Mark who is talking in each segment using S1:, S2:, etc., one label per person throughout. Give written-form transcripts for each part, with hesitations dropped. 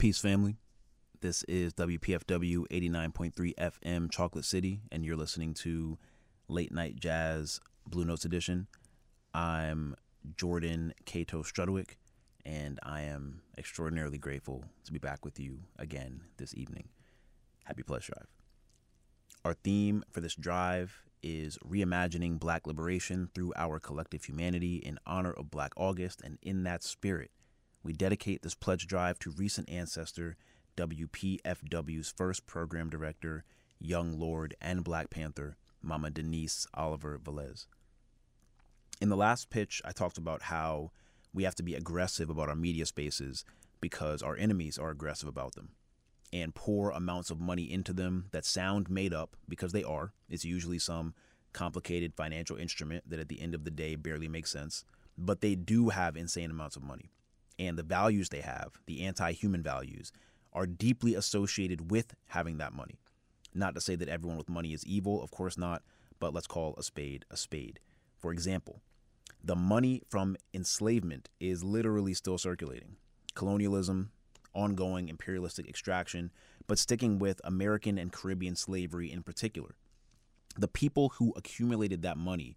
S1: Peace, family. This is WPFW 89.3 FM Chocolate City, and you're listening to Late Night Jazz Blue Notes Edition. I'm Jordan Cato Strudwick, and I am extraordinarily grateful to be back with you again this evening. Happy Pledge Drive. Our theme for this drive is reimagining Black liberation through our collective humanity in honor of Black August, and in that spirit, we dedicate this pledge drive to recent ancestor WPFW's first program director, Young Lord and Black Panther, Mama Denise Oliver Velez. In the last pitch, I talked about how we have to be aggressive about our media spaces because our enemies are aggressive about them and pour amounts of money into them that sound made up, because they are. It's usually some complicated financial instrument that at the end of the day barely makes sense, but they do have insane amounts of money. And the values they have, the anti-human values, are deeply associated with having that money. Not to say that everyone with money is evil, of course not, but let's call a spade a spade. For example, the money from enslavement is literally still circulating. Colonialism, ongoing imperialistic extraction, but sticking with American and Caribbean slavery in particular. The people who accumulated that money,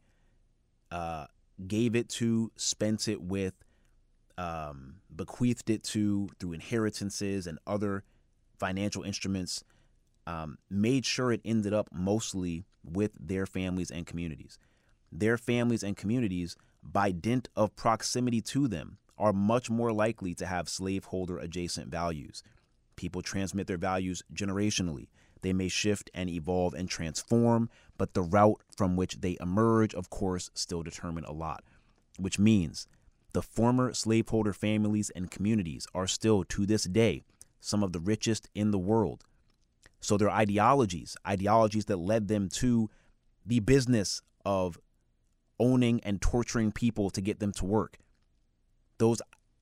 S1: gave it to, spent it with, bequeathed it to through inheritances and other financial instruments, made sure it ended up mostly with their families and communities. Their families and communities, by dint of proximity to them, are much more likely to have slaveholder adjacent values. People transmit their values generationally. They may shift and evolve and transform, but the route from which they emerge, of course, still determine a lot, which means the former slaveholder families and communities are still, to this day, some of the richest in the world. So their ideologies that led them to the business of owning and torturing people to get them to work, those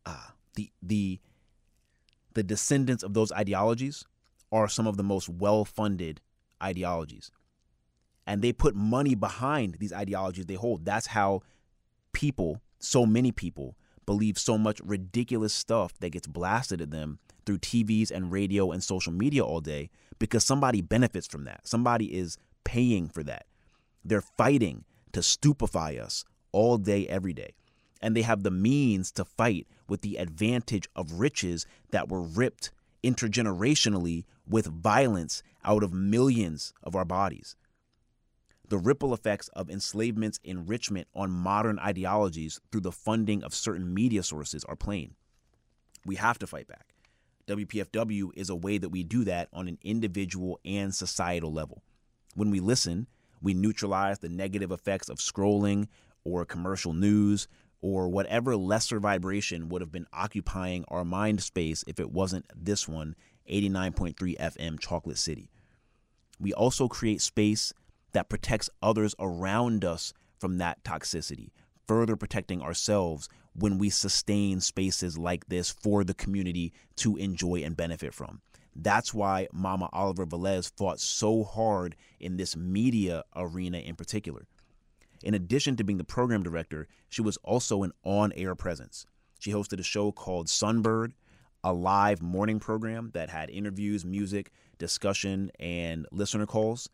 S1: the descendants of those ideologies are some of the most well-funded ideologies. And they put money behind these ideologies they hold. That's how people, so many people, believe so much ridiculous stuff that gets blasted at them through TVs and radio and social media all day, because somebody benefits from that. Somebody is paying for that. They're fighting to stupefy us all day, every day. And they have the means to fight with the advantage of riches that were ripped intergenerationally with violence out of millions of our bodies. The ripple effects of enslavement's enrichment on modern ideologies through the funding of certain media sources are plain. We have to fight back. WPFW is a way that we do that on an individual and societal level. When we listen, we neutralize the negative effects of scrolling or commercial news or whatever lesser vibration would have been occupying our mind space if it wasn't this one, 89.3 FM Chocolate City. We also create space that protects others around us from that toxicity, further protecting ourselves when we sustain spaces like this for the community to enjoy and benefit from. That's why Mama Oliver Velez fought so hard in this media arena in particular. In addition to being the program director, she was also an on-air presence. She hosted a show called Sunbird, a live morning program that had interviews, music, discussion, and listener calls.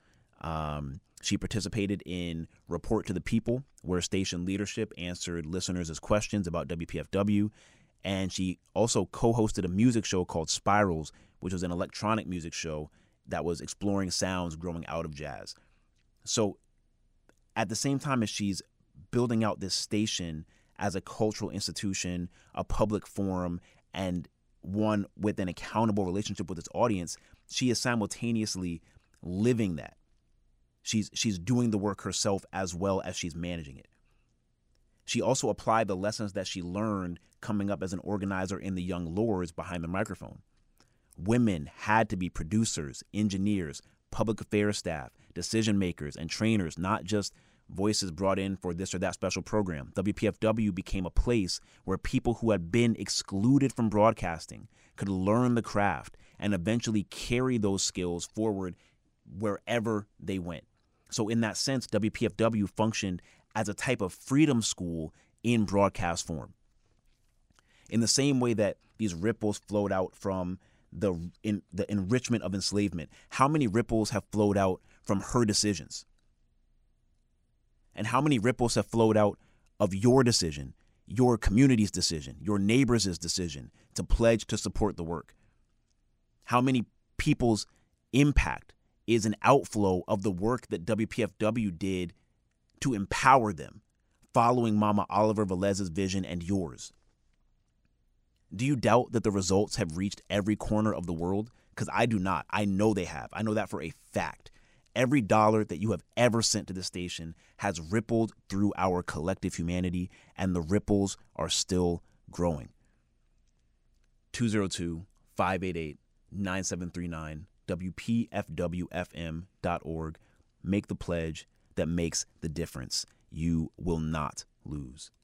S1: She participated in Report to the People, where station leadership answered listeners' questions about WPFW. And she also co-hosted a music show called Spirals, which was an electronic music show that was exploring sounds growing out of jazz. So at the same time as she's building out this station as a cultural institution, a public forum, and one with an accountable relationship with its audience, she is simultaneously living that. She's doing the work herself as well as she's managing it. She also applied the lessons that she learned coming up as an organizer in the Young Lords behind the microphone. Women had to be producers, engineers, public affairs staff, decision makers, and trainers, not just voices brought in for this or that special program. WPFW became a place where people who had been excluded from broadcasting could learn the craft and eventually carry those skills forward wherever they went. So in that sense, WPFW functioned as a type of freedom school in broadcast form. In the same way that these ripples flowed out from the enrichment of enslavement? How many ripples have flowed out from her decisions? And how many ripples have flowed out of your decision, your community's decision, your neighbors' decision to pledge to support the work? How many people's impact is an outflow of the work that WPFW did to empower them, following Mama Oliver Velez's vision and yours? Do you doubt that the results have reached every corner of the world? Because I do not. I know they have. I know that for a fact. Every dollar that you have ever sent to the station has rippled through our collective humanity, and the ripples are still growing. 202-588-9739, WPFWFM.org. Make the pledge that makes the difference. You will not lose.